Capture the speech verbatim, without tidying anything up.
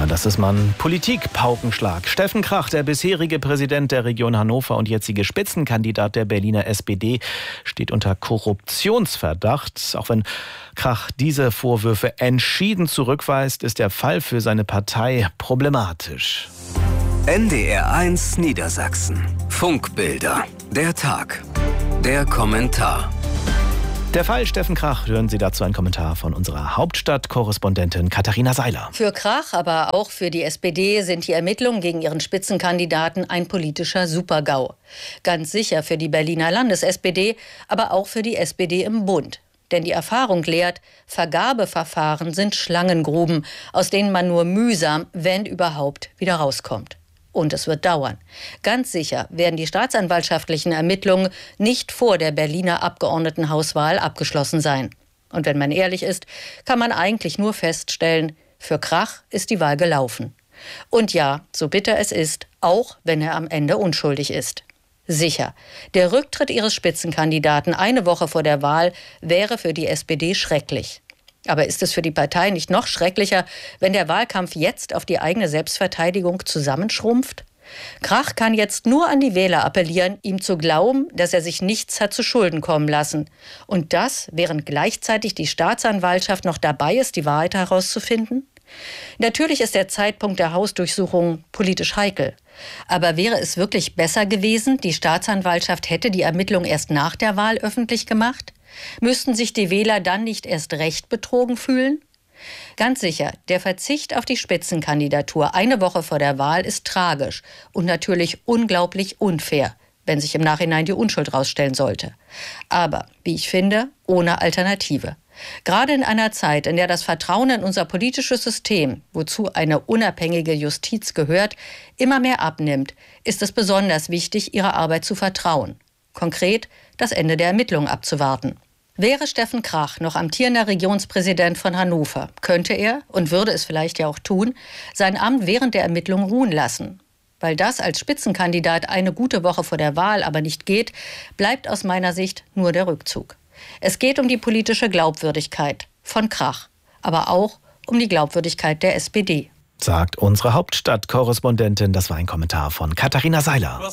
Ja, das ist man Politik-Paukenschlag. Steffen Krach, der bisherige Präsident der Region Hannover und jetzige Spitzenkandidat der Berliner S P D, steht unter Korruptionsverdacht. Auch wenn Krach diese Vorwürfe entschieden zurückweist, ist der Fall für seine Partei problematisch. N D R eins Niedersachsen. Funkbilder. Der Tag. Der Kommentar. Der Fall Steffen Krach, hören Sie dazu einen Kommentar von unserer Hauptstadtkorrespondentin Katharina Seiler. Für Krach, aber auch für die S P D sind die Ermittlungen gegen ihren Spitzenkandidaten ein politischer Super-GAU. Ganz sicher für die Berliner Landes-S P D, aber auch für die S P D im Bund. Denn die Erfahrung lehrt, Vergabeverfahren sind Schlangengruben, aus denen man nur mühsam, wenn überhaupt, wieder rauskommt. Und es wird dauern. Ganz sicher werden die staatsanwaltschaftlichen Ermittlungen nicht vor der Berliner Abgeordnetenhauswahl abgeschlossen sein. Und wenn man ehrlich ist, kann man eigentlich nur feststellen, für Krach ist die Wahl gelaufen. Und ja, so bitter es ist, auch wenn er am Ende unschuldig ist. Sicher, der Rücktritt ihres Spitzenkandidaten eine Woche vor der Wahl wäre für die S P D schrecklich. Aber ist es für die Partei nicht noch schrecklicher, wenn der Wahlkampf jetzt auf die eigene Selbstverteidigung zusammenschrumpft? Krach kann jetzt nur an die Wähler appellieren, ihm zu glauben, dass er sich nichts hat zu Schulden kommen lassen. Und das, während gleichzeitig die Staatsanwaltschaft noch dabei ist, die Wahrheit herauszufinden? Natürlich ist der Zeitpunkt der Hausdurchsuchung politisch heikel. Aber wäre es wirklich besser gewesen, die Staatsanwaltschaft hätte die Ermittlung erst nach der Wahl öffentlich gemacht? Müssten sich die Wähler dann nicht erst recht betrogen fühlen? Ganz sicher, der Verzicht auf die Spitzenkandidatur eine Woche vor der Wahl ist tragisch und natürlich unglaublich unfair, wenn sich im Nachhinein die Unschuld rausstellen sollte. Aber, wie ich finde, ohne Alternative. Gerade in einer Zeit, in der das Vertrauen in unser politisches System, wozu eine unabhängige Justiz gehört, immer mehr abnimmt, ist es besonders wichtig, ihrer Arbeit zu vertrauen. Konkret das Ende der Ermittlungen abzuwarten. Wäre Steffen Krach noch amtierender Regionspräsident von Hannover, könnte er, und würde es vielleicht ja auch tun, sein Amt während der Ermittlungen ruhen lassen. Weil das als Spitzenkandidat eine gute Woche vor der Wahl aber nicht geht, bleibt aus meiner Sicht nur der Rückzug. Es geht um die politische Glaubwürdigkeit von Krach, aber auch um die Glaubwürdigkeit der S P D. Sagt unsere Hauptstadtkorrespondentin, das war ein Kommentar von Katharina Seiler.